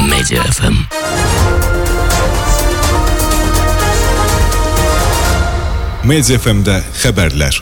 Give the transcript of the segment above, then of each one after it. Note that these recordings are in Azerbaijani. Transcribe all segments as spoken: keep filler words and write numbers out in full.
Media F M. Media F M-də xəbərlər.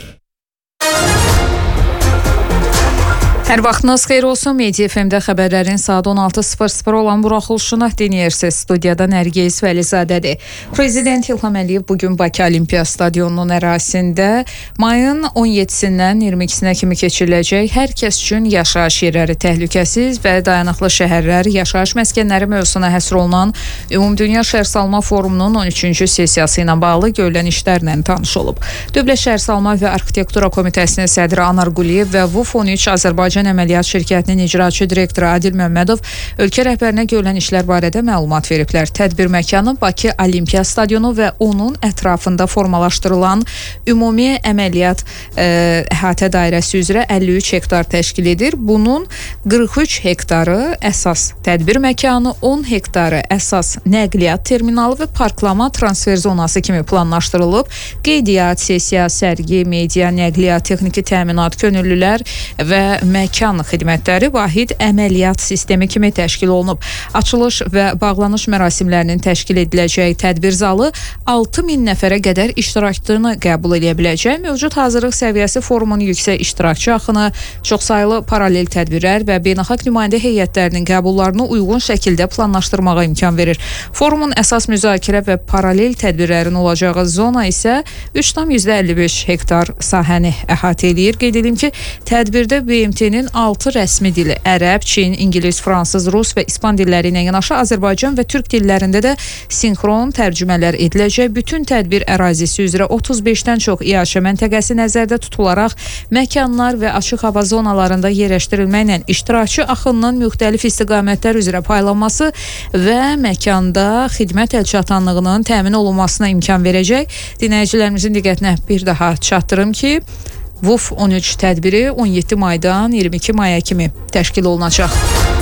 Hər vaxtınız xeyir olsun. Media F M-də xəbərlərin saat on altı sıfır sıfır olan buraxılışını dinləyirsiniz. Studiyada Nərgiz Vəlizadədir. Prezident İlham Əliyev bugün Bakı Olimpiya Stadionunun ərazisində mayın on yeddisindən iyirmi ikisinə kimi keçiriləcək hər kəs üçün yaşayış yerləri təhlükəsiz və dayanıqlı şəhərlər, yaşayış məskənləri mövzusuna həsr olunan Ümumdünya Şəhərsalma Forumunun on üçüncü sessiyası ilə bağlı görülən işlərlə tanış olub. Dövlət Şəhərsalma və Arxitektura Komitəsinin sədri Anar Quliyev və V U F on üç Azərbaycan Əməliyyat Şirkətinin icraçı direktoru Adil Məmmədov ölkə rəhbərinə görülən işlər barədə məlumat veriblər. Tədbir məkanı Bakı Olimpiya Stadionu və onun ətrafında formalaşdırılan ümumi əməliyyat ə, əhatə dairəsi üzrə əlli üç hektar təşkil edir. Bunun qırx üç hektarı əsas tədbir məkanı, on hektarı əsas nəqliyyat terminalı və parklama transfer zonası kimi planlaşdırılıb. Qeydiyyat, sessiya, sərgi, media, nəqliyyat, texniki təminat, könüllülər və məkan xidmətləri vahid əməliyyat sistemi kimi təşkil olunub. Açılış və bağlanış mərasimlərinin təşkil ediləcəyi tədbir zalı altı min nəfərə qədər iştirakçını qəbul edə biləcək. Mövcud hazırlıq səviyyəsi forumun yüksək iştirakçı axını, çoxsaylı paralel tədbirlər və beynəlxalq nümayəndə heyətlərinin qəbullarını uyğun şəkildə planlaşdırmağa imkan verir. Forumun əsas müzakirə və paralel tədbirlərin olacağı zona isə üç tam əlli beş hektar sahəni əhatə edir. Qeyd edim ki, tədbirdə B M T-nin altı rəsmi dili ərəb, Çin, İngilis, Fransız, Rus və İspan dilləri ilə yanaşı Azərbaycan və Türk dillərində də sinxron tərcümələr ediləcək. Bütün tədbir ərazisi üzrə otuz beşdən çox iaşə məntəqəsi nəzərdə tutularaq məkanlar və açıq hava zonalarında yerləşdirilməklə iştirakçı axınının müxtəlif istiqamətlər üzrə paylanması və məkanda xidmət əlçatanlığının təmin olunmasına imkan verəcək. Dinləyicilərimizin diqqətinə bir daha çatdırım ki, V U F on üç tədbiri on yeddi maydan iyirmi iki maya kimi təşkil olunacaq.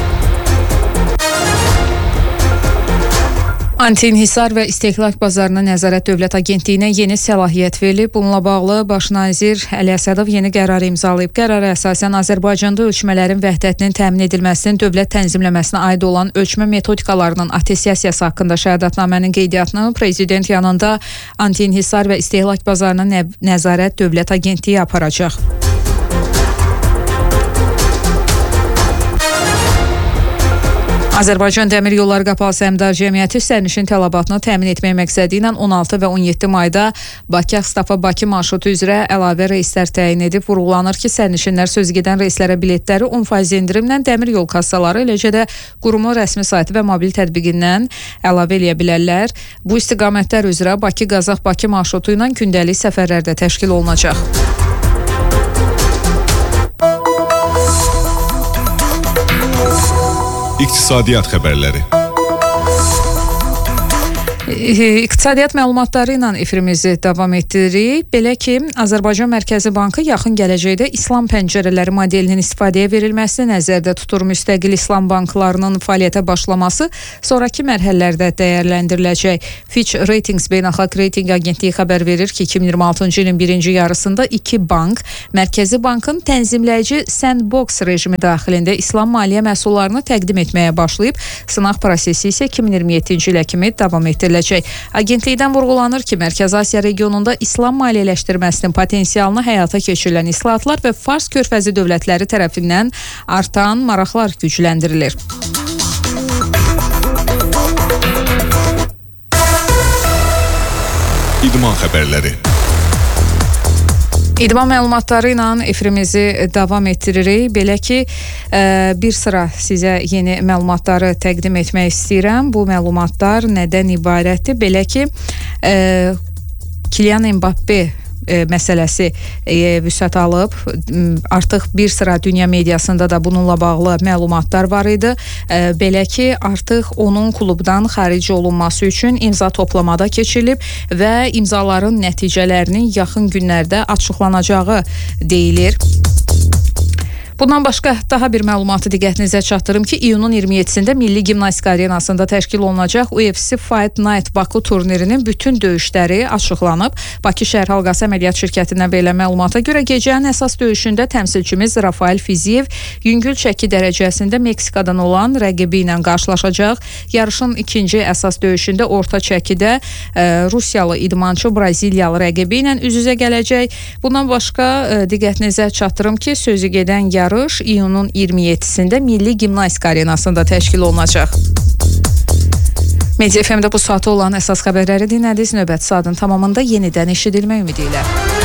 Anti-inhisar və İstehlak Bazarına Nəzarət Dövlət Agentliyinə yeni səlahiyyət verilib. Bununla bağlı Baş nazir Əli Əsədov yeni qərar imzalayıb. Qərara əsasən Azərbaycanda ölçmələrin vəhdətinin təmin edilməsinin dövlət tənzimləməsinə aid olan ölçmə metodikalarının attestasiyası haqqında şəhadətnamənin qeydiyyatını prezident yanında Anti-inhisar və İstehlak Bazarına Nəzarət Dövlət Agentliyi aparacaq. Azərbaycan Dəmir Yolları Qapalı Səhmdar Cəmiyyəti sərnişin tələbatını təmin etmək məqsədi ilə on altı və on yeddi mayda Bakı-Ağstafa-Bakı marşrutu üzrə əlavə reyslər təyin edib. Vurğulanır ki, sərnişinlər sözügedən reyslərə biletləri on faiz endirimlə dəmir yol kassaları, eləcə də qurumun rəsmi saytı və mobil tətbiqindən əlavə eləyə bilərlər. Bu istiqamətlər üzrə Bakı-Qazax-Bakı marşrutu ilə gündəlik səfərlər də təşkil olunacaq. İqtisadiyyat xəbərləri. İqtisadiyyat məlumatları ilə efirimizi davam etdiririk. Belə ki, Azərbaycan Mərkəzi Bankı yaxın gələcəkdə İslam pəncərələri modelinin istifadəyə verilməsini nəzərdə tutur. Müstəqil İslam banklarının fəaliyyətə başlaması sonrakı mərhələlərdə dəyərləndiriləcək. Fitch Ratings Beynəlxalq Reyting Agentliyi xəbər verir ki, iki min iyirmi altıncı ilin birinci yarısında iki bank Mərkəzi Bankın tənzimləyici sandbox rejimi daxilində İslam maliyyə məhsullarını təqdim etməyə başlayıb. Sınaq prosesi isə iki min iyirmi yeddinci ilə kimi davam etdiriləcək. Agentlikdən vurğulanır ki, Mərkəzi Asiya regionunda İslam maliyyələşdirməsinin potensialını həyata keçirilən islahatlar və Fars körfəzi dövlətləri tərəfindən artan maraqlar gücləndirilir. İdman xəbərləri. İdman məlumatları ilə efirimizi davam etdiririk. Belə ki, bir sıra sizə yeni məlumatları təqdim etmək istəyirəm. Bu məlumatlar nədən ibarətdir? Belə ki, Kylian Mbappé məsələsi vüsət alıb. Artıq bir sıra dünya mediasında da bununla bağlı məlumatlar var idi. Belə ki, artıq onun klubdan xaric olunması üçün imza toplamada keçirilib və imzaların nəticələrinin yaxın günlərdə açıqlanacağı deyilir. Bundan başqa daha bir məlumatı diqqətinizə çatdırım ki, iyunun iyirmi yeddisində Milli Gimnastika Arenasında təşkil olunacaq U F C Fight Night Baku turnirinin bütün döyüşləri açıqlanıb. Bakı Şəhər Halqası Əməliyyat Şirkətindən verilən məlumata görə gecənin əsas döyüşündə təmsilçimiz Rafael Fiziyev yüngül çəki dərəcəsində Meksikadan olan rəqibi ilə qarşılaşacaq. Yarışın ikinci əsas döyüşündə orta çəkidə e, Rusiyalı idmançı Braziliyalı rəqibi ilə üz-üzə gələcək. Bundan başqa e, diqqətinizə çatdırım ki, sözü gedən yarış iyunun iyirmi yeddisində Milli Gimnastika Arenasında təşkil olunacaq. Media F M-də bu saata olan əsas xəbərləri dinlədiniz. Növbəti saatın tamamında yenidən eşidilmək ümidi ilə.